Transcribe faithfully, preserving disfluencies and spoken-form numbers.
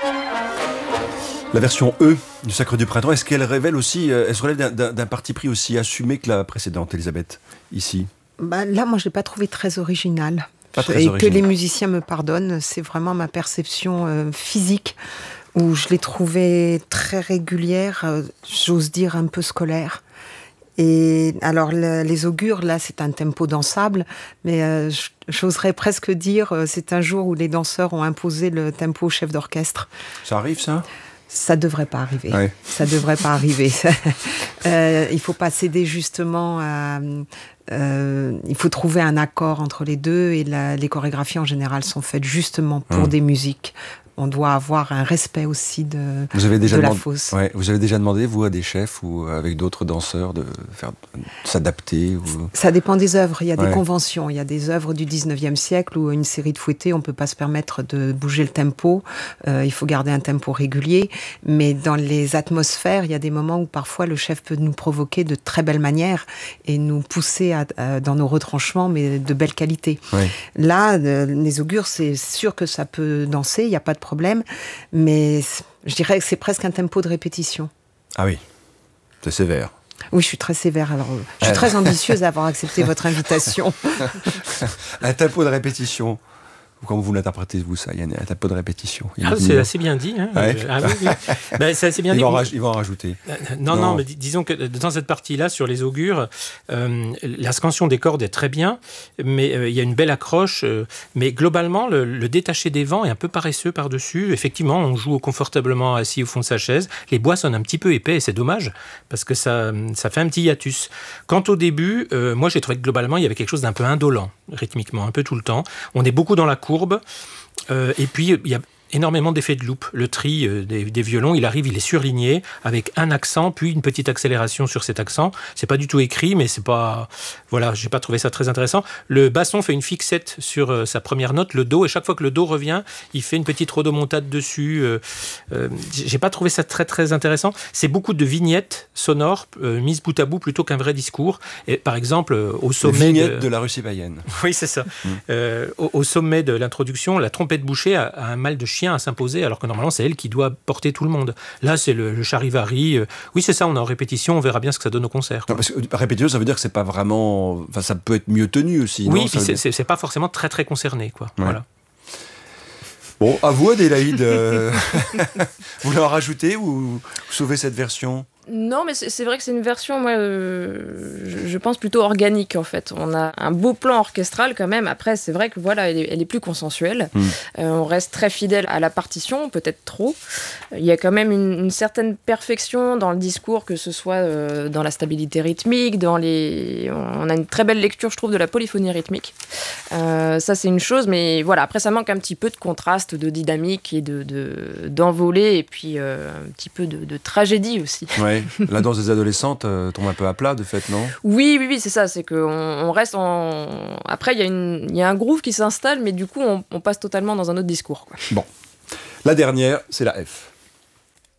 La version E du Sacre du Printemps, est-ce qu'elle révèle aussi, euh, elle se relève d'un, d'un, d'un parti pris aussi assumé que la précédente, Elisabeth, ici? Bah, là, moi, je ne l'ai pas trouvé très original. Pas très Et original. que les musiciens me pardonnent, c'est vraiment ma perception euh, physique, où je l'ai trouvée très régulière, euh, j'ose dire un peu scolaire. Et alors, le, les augures, là, c'est un tempo dansable, mais euh, j'oserais presque dire, euh, c'est un jour où les danseurs ont imposé le tempo au chef d'orchestre. Ça arrive, ça? Ça devrait pas arriver. Ouais. Ça devrait pas arriver. euh, il faut pas céder justement à... Euh, il faut trouver un accord entre les deux, et la, les chorégraphies en général sont faites justement pour mmh. des musiques. On doit avoir un respect aussi de, vous avez déjà de la demandé, fosse. Ouais, vous avez déjà demandé, vous, à des chefs ou avec d'autres danseurs de faire de s'adapter ou... Ça dépend des œuvres. Il y a ouais. des conventions. Il y a des œuvres du dix-neuvième siècle où une série de fouettés, on ne peut pas se permettre de bouger le tempo. Euh, il faut garder un tempo régulier. Mais dans les atmosphères, il y a des moments où parfois le chef peut nous provoquer de très belles manières et nous pousser à, à, dans nos retranchements, mais de belle qualité. Ouais. Là, euh, les augures, c'est sûr que ça peut danser, il n'y a pas de problème, mais je dirais que c'est presque un tempo de répétition. Ah oui, c'est sévère. Oui, je suis très sévère, alors je suis euh... très ambitieuse à avoir accepté votre invitation. Un tempo de répétition. Comment vous l'interprétez, vous, ça, Yann? Un tempo de répétition. Ah, c'est assez bien dit. Hein. Ouais. Ah, oui, oui. Ben, c'est assez bien ils dit. Vont raj- ils vont en rajouter. Non, non, non mais dis- disons que dans cette partie-là, sur les augures, euh, la scansion des cordes est très bien, mais il euh, y a une belle accroche. Euh, mais globalement, le, le détaché des vents est un peu paresseux par-dessus. Effectivement, on joue confortablement assis au fond de sa chaise. Les bois sonnent un petit peu épais, et c'est dommage, parce que ça, ça fait un petit hiatus. Quant au début, euh, moi, j'ai trouvé que globalement, il y avait quelque chose d'un peu indolent, rythmiquement, un peu tout le temps. On est beaucoup dans la courbe, euh, et puis il y a énormément d'effets de loupe. Le tri euh, des, des violons, il arrive, il est surligné avec un accent, puis une petite accélération sur cet accent. C'est pas du tout écrit, mais c'est pas... Voilà, j'ai pas trouvé ça très intéressant. Le basson fait une fixette sur euh, sa première note, le do, et chaque fois que le do revient, il fait une petite rodomontade dessus. Euh, euh, j'ai pas trouvé ça très très intéressant. C'est beaucoup de vignettes sonores euh, mises bout à bout plutôt qu'un vrai discours. Et, par exemple, euh, au sommet... Vignettes de... de la Russie païenne. Oui, c'est ça. Mmh. Euh, au, au sommet de l'introduction, la trompette bouchée a, a un mal de chien à s'imposer, alors que normalement, c'est elle qui doit porter tout le monde. Là, c'est le, le charivari. Euh, oui, c'est ça, on est en répétition, on verra bien ce que ça donne au concert. Non, parce que répétition, ça veut dire que c'est pas vraiment... Enfin, ça peut être mieux tenu aussi, oui, non, puis c'est, dire... c'est, c'est pas forcément très, très concerné, quoi. Ouais. Voilà. Bon, à vous, Adélaïde. Euh... vous voulez en rajouter ou vous sauvez cette version? Non, mais c'est, c'est vrai que c'est une version, moi, euh, je, je pense plutôt organique, en fait. On a un beau plan orchestral, quand même. Après, c'est vrai que, voilà, elle est, elle est plus consensuelle. Mm. Euh, on reste très fidèle à la partition, peut-être trop. Il y a quand même une, une certaine perfection dans le discours, que ce soit euh, dans la stabilité rythmique, dans les... On a une très belle lecture, je trouve, de la polyphonie rythmique. Euh, ça, c'est une chose, mais voilà, après, ça manque un petit peu de contraste, de dynamique et de, de, d'envolée, et puis euh, un petit peu de, de tragédie aussi. Ouais. La danse des adolescentes euh, tombe un peu à plat, de fait, non? Oui, oui, oui, c'est ça. C'est qu'on on reste en... Après, il y a une, il y a un groove qui s'installe, mais du coup, on, on passe totalement dans un autre discours, quoi. Bon. La dernière, c'est la F.